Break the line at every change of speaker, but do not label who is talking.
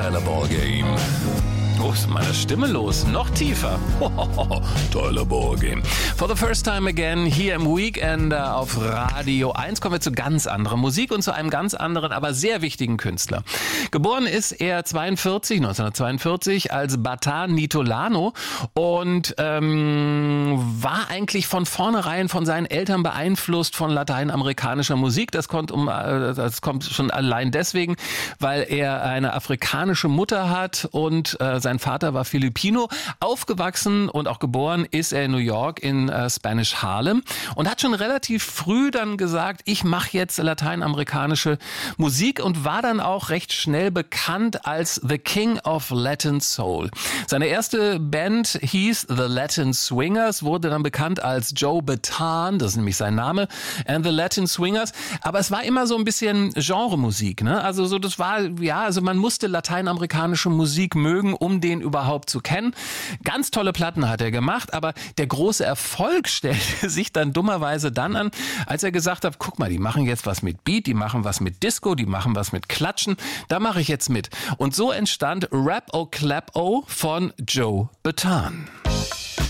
Tyler Ballgame. Wo ist meine Stimme los? Noch tiefer. Tyler Ballgame. For the first time again hier im Weekender auf Radio 1 kommen wir zu ganz anderer Musik und zu einem ganz anderen, aber sehr wichtigen Künstler. Geboren ist er 1942 als Bata Nittolano und war eigentlich von vornherein von seinen Eltern beeinflusst von lateinamerikanischer Musik. Das kommt schon allein deswegen, weil er eine afrikanische Mutter hat und sein Vater war Filipino. Aufgewachsen und auch geboren ist er in New York in Spanish Harlem und hat schon relativ früh dann gesagt, ich mache jetzt lateinamerikanische Musik und war dann auch recht schnell bekannt als The King of Latin Soul. Seine erste Band hieß The Latin Swingers, wurde dann bekannt als Joe Bataan, das ist nämlich sein Name, and The Latin Swingers. Aber es war immer so ein bisschen Genremusik, ne? Also so, das war, ja, also man musste lateinamerikanische Musik mögen, um den überhaupt zu kennen. Ganz tolle Platten hat er gemacht, aber der große Erfolg stellte sich dann dummerweise dann an, als er gesagt hat, guck mal, die machen jetzt was mit Beat, die machen was mit Disco, die machen was mit Klatschen, da mache ich jetzt mit. Und so entstand Rap-O Clap-O von Joe Bataan.